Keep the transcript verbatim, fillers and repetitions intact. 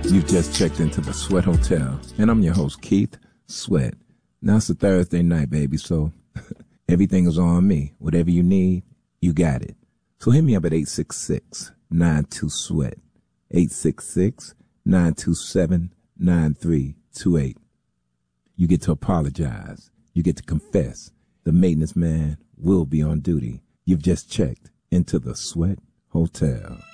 You've just checked into the Sweat Hotel, and I'm your host, Keith Sweat. Now it's a Thursday night, baby, so everything is on me. Whatever you need, you got it. So hit me up at eight six six, nine two, SWEAT, eight six six, nine two seven, nine three two eight. You get to apologize. You get to confess. The maintenance man will be on duty. You've just checked into the Sweat Hotel.